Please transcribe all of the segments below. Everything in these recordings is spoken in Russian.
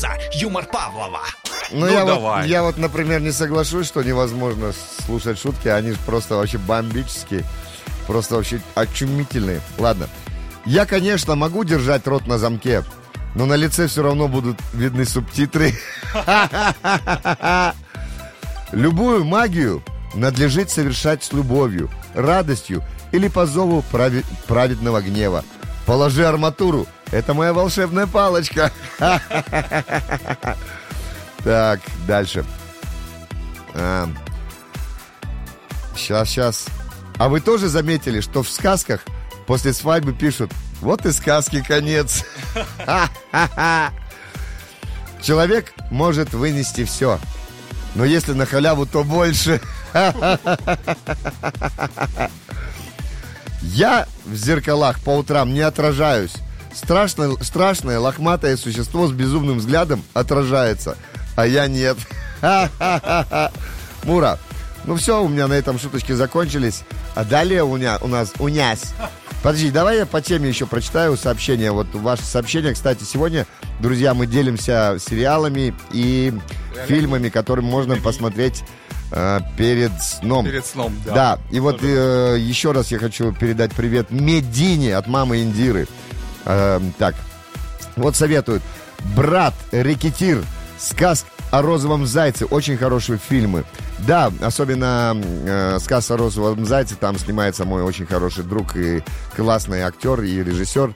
начинается юмор Павлова. Ну, я вот, например, не соглашусь, что невозможно слушать шутки. Они же просто вообще бомбические. Просто вообще очумительные. Ладно. Я, конечно, могу держать рот на замке, но на лице все равно будут видны субтитры. Любую магию надлежит совершать с любовью, радостью или по зову праведного гнева. Положи арматуру. Это моя волшебная палочка. Так, дальше. Сейчас. А вы тоже заметили, что в сказках после свадьбы пишут: вот и сказки конец. Человек может вынести все, но если на халяву, то больше. Я в зеркалах по утрам не отражаюсь. Страшное лохматое существо с безумным взглядом отражается, а я нет. Мура, ну все, у меня на этом шуточки закончились. А далее у нас унясь. Подожди, давай я по теме еще прочитаю сообщения. Вот ваши сообщения, кстати, сегодня, друзья, мы делимся сериалами и фильмами, которые можно посмотреть перед сном. Перед сном, да. Да, и вот еще раз я хочу передать привет Медине от мамы Индиры. Так, вот советуют: «Брат», «Рэкетир», «Сказ о розовом зайце». Очень хорошие фильмы. Да, особенно «Сказ о розовом зайце». Там снимается мой очень хороший друг и классный актер и режиссер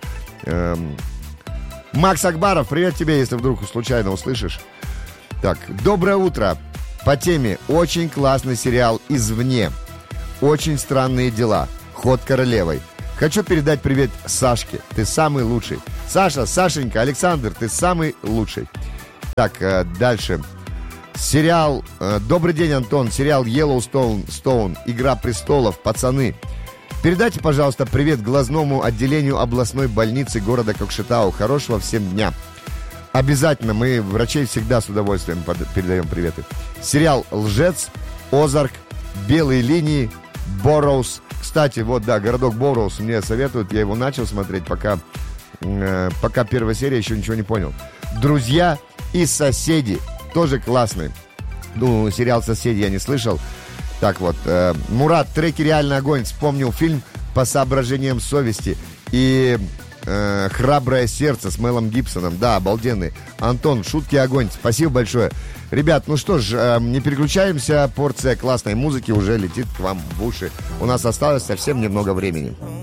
Макс Акбаров. Привет тебе, если вдруг случайно услышишь. Так, доброе утро. По теме: очень классный сериал «Извне». Очень странные дела. Ход королевой. Хочу передать привет Сашке. Ты самый лучший. Саша, Сашенька, Александр, ты самый лучший. Так, дальше. Сериал... Добрый день, Антон. Сериал «Йеллоустоун». «Игра престолов». Пацаны. Передайте, пожалуйста, привет глазному отделению областной больницы города Кокшетау. Хорошего всем дня. Обязательно. Мы, врачей, всегда с удовольствием передаем приветы. Сериал «Лжец», «Озарк», «Белые линии», «Борроуз». Кстати, вот, да, городок Борроуз мне советуют. Я его начал смотреть, пока первая серия, еще ничего не понял. «Друзья» и «Соседи». Тоже классный. Ну, сериал «Соседи» я не слышал. Так вот, Мурат, треки «Реальный огонь». Вспомнил фильм «По соображениям совести». И «Храброе сердце» с Мелом Гибсоном. Да, обалденный. Антон, шутки огонь. Спасибо большое. Ребят, ну что ж, не переключаемся. Порция классной музыки уже летит к вам в уши. У нас осталось совсем немного времени.